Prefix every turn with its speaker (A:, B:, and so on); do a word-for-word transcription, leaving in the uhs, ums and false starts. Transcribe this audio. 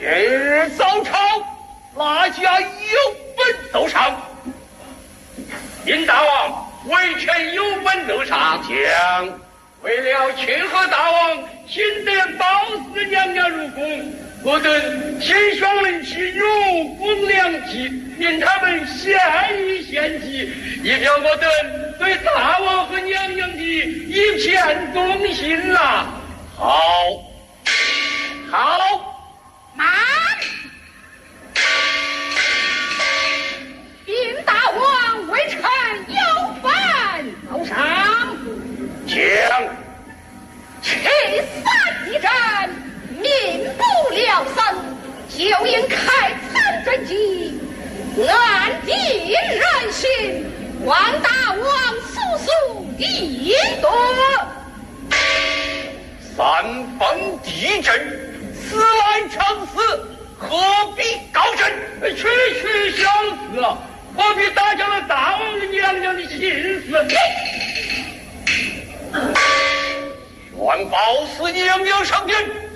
A: 日早朝，哪家有本奏上？殷大王，微臣有本奏上，
B: 讲。
A: 为了庆贺大王亲得褒姒娘娘入宫，我等亲双人去入宫良祭，因他们献衣献祭，以表我等对大王和娘娘的一片忠心呐。
B: 好，好，
C: 慢！禀大王，微臣有本奏上。
B: 讲。
C: 去三地震，民不聊生，就应开三军机，安定人心，望大王速速议夺。
B: 三方地震，死来成死，何必高震？
A: 区区小事啊，何必打搅了大王娘娘的心思？
B: 宣褒姒娘娘上殿。